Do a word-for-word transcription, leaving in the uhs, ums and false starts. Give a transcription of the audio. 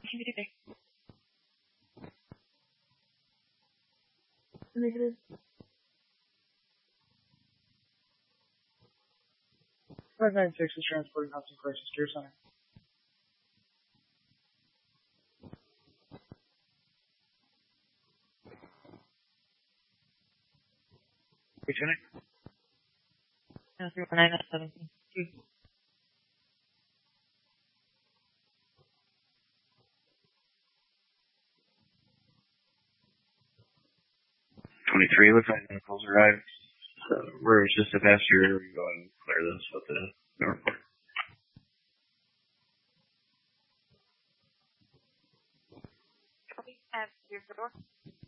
Negative. five nine six is transporting Hudson Crisis Care Center. Lieutenant? No, three one nine seventeen. twenty-three, looks like vehicles arrived. So we're just a passenger. We go ahead and clear this with the no report. Copy. And here's the door.